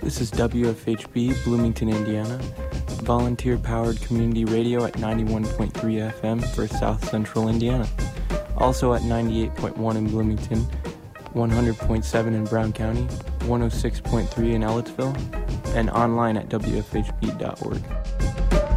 This is WFHB, Bloomington, Indiana, volunteer-powered community radio at 91.3 FM for South Central Indiana. Also at 98.1 in Bloomington, 100.7 in Brown County, 106.3 in Ellettsville, and online at WFHB.org.